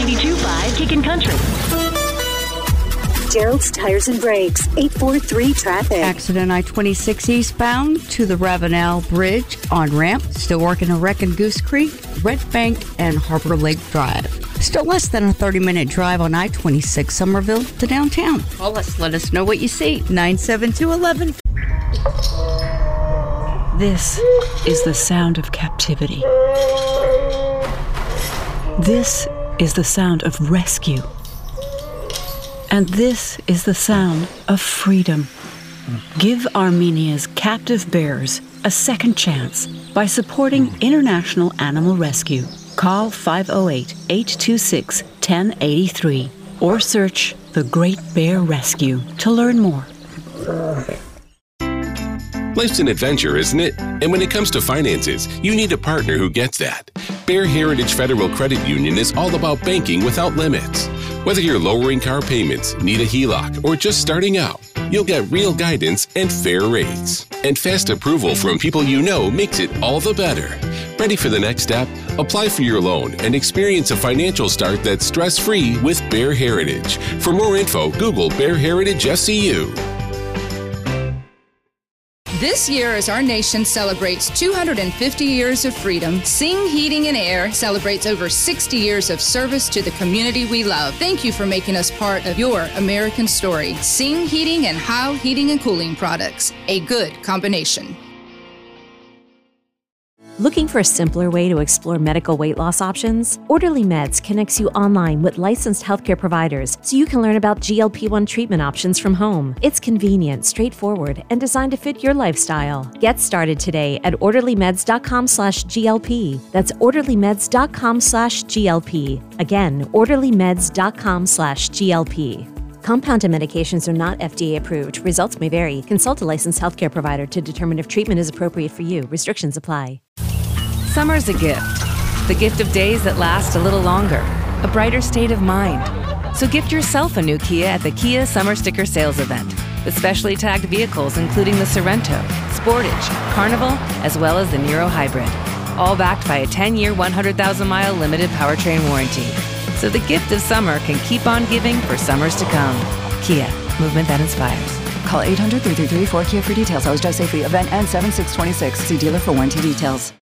92.5 Kickin' Country. Gerald's Tires and Brakes, 843 traffic. Accident I-26 eastbound to the Ravenel Bridge on ramp. Still working a wreck in Goose Creek, Red Bank, and Harbor Lake Drive. Still less than a 30-minute drive on I-26 Somerville to downtown. Call us, let us know what you see. 972-11. This is the sound of captivity. This is the sound of rescue. And this is the sound of freedom. Give Armenia's captive bears a second chance by supporting International Animal Rescue. Call 508-826-1083 or search The Great Bear Rescue to learn more. Life's an adventure, isn't it? And when it comes to finances, you need a partner who gets that. Bear Heritage Federal Credit Union is all about banking without limits. Whether you're lowering car payments, need a HELOC, or just starting out, you'll get real guidance and fair rates. And fast approval from people you know makes it all the better. Ready for the next step? Apply for your loan and experience a financial start that's stress-free with Bear Heritage. For more info, Google Bear Heritage SCU. This year, as our nation celebrates 250 years of freedom, Sing Heating and Air celebrates over 60 years of service to the community we love. Thank you for making us part of your American story. Sing Heating and Howe Heating and Cooling Products, a good combination. Looking for a simpler way to explore medical weight loss options? Orderly Meds connects you online with licensed healthcare providers so you can learn about GLP-1 treatment options from home. It's convenient, straightforward, and designed to fit your lifestyle. Get started today at orderlymeds.com/GLP. That's orderlymeds.com/GLP. Again, orderlymeds.com/GLP. Compounded medications are not FDA approved. Results may vary. Consult a licensed healthcare provider to determine if treatment is appropriate for you. Restrictions apply. Summer's a gift. The gift of days that last a little longer. A brighter state of mind. So gift yourself a new Kia at the Kia Summer Sticker Sales Event. With specially tagged vehicles including the Sorrento, Sportage, Carnival, as well as the Niro Hybrid. All backed by a 10-year, 100,000-mile limited powertrain warranty. So the gift of summer can keep on giving for summers to come. Kia, movement that inspires. Call 800-333-4KIA for details. Always drive safely. Event ends 7/6/26. See dealer for warranty details.